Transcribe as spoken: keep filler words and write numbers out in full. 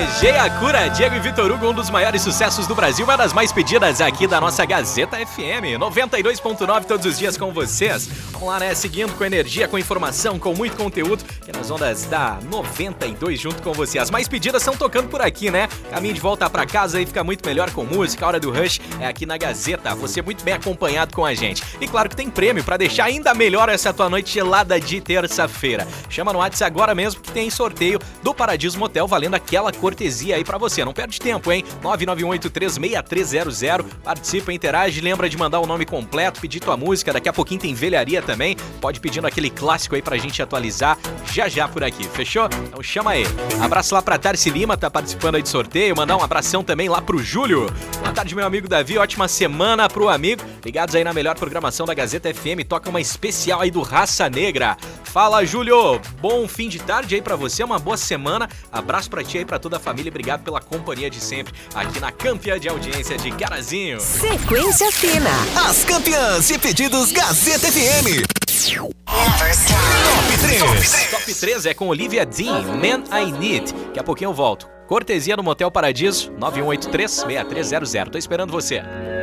Geiacura, Diego e Vitor Hugo, um dos maiores sucessos do Brasil, uma das mais pedidas aqui da nossa Gazeta F M, noventa e dois ponto nove todos os dias com vocês. Vamos lá, né? Seguindo com energia, com informação, com muito conteúdo, que nas ondas da noventa e dois junto com você. As mais pedidas são tocando por aqui, né? Caminho de volta pra casa aí fica muito melhor com música. A hora do Rush é aqui na Gazeta. Você muito bem acompanhado com a gente. E claro que tem prêmio pra deixar ainda melhor essa tua noite gelada de terça-feira. Chama no WhatsApp agora mesmo que tem sorteio do Paradiso Motel valendo aquela cortesia aí pra você. Não perde tempo, hein? nove nove um oito três seis três zero zero. Participa, interage, lembra de mandar o nome completo, pedir tua música. Daqui a pouquinho tem velharia também. Pode pedindo aquele clássico aí pra gente atualizar já já por aqui, fechou? Então chama aí. Abraço lá pra Tarci Lima, tá participando aí de sorteio. Mandar um abração também lá pro Júlio. Boa tarde, meu amigo Davi. Ótima semana pro amigo. Ligados aí na melhor programação da Gazeta F M. Toca uma especial aí do Raça Negra. Fala, Júlio. Bom fim de tarde aí pra você. Uma boa semana. Abraço pra ti aí, pra toda a família. Obrigado pela companhia de sempre aqui na campeã de audiência de Carazinho. Sequência fina. As campeãs de pedidos Gazeta F M. Top três. Top três é com Olivia Dean, Man I Need. Daqui a pouquinho eu volto. Cortesia no Motel Paradiso, nove um oito três seis três zero zero. Tô esperando você.